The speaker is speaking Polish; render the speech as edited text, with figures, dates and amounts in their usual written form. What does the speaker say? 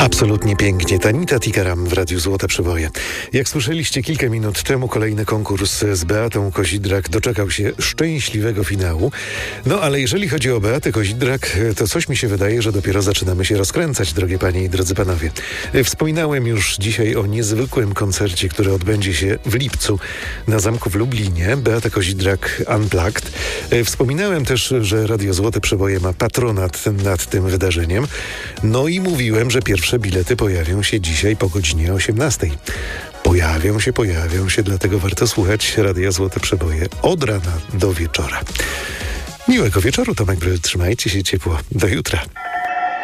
Absolutnie pięknie. Tanita Tikaram w Radiu Złote Przeboje. Jak słyszeliście kilka minut temu, kolejny konkurs z Beatą Kozidrak doczekał się szczęśliwego finału. No ale jeżeli chodzi o Beatę Kozidrak, to coś mi się wydaje, że dopiero zaczynamy się rozkręcać, drogie panie i drodzy panowie. Wspominałem już dzisiaj o niezwykłym koncercie, który odbędzie się w lipcu na Zamku w Lublinie. Beata Kozidrak Unplugged. Wspominałem też, że Radio Złote Przeboje ma patronat nad tym wydarzeniem. No i mówiłem, że pierwsze bilety pojawią się dzisiaj po godzinie 18. Pojawią się, dlatego warto słuchać Radia Złote Przeboje od rana do wieczora. Miłego wieczoru, Tomek Bryl, trzymajcie się ciepło. Do jutra.